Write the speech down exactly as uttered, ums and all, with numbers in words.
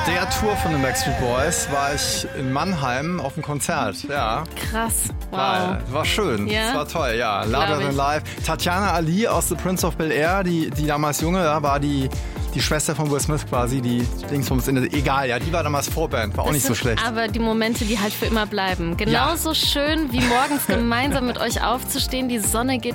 der Tour von den Backstreet Boys war ich in Mannheim auf dem Konzert. Ja. Krass, wow. War, war schön, ja? es war toll, ja. Louder Than Life. Tatjana Ali aus The Prince of Bel-Air, die, die damals junge da war, die, die Schwester von Will Smith quasi, die Dingsbums in der, egal, ja, die war damals Vorband, war auch das nicht so schlecht. Aber die Momente, die halt für immer bleiben. Genauso ja. schön wie morgens gemeinsam mit euch aufzustehen, die Sonne geht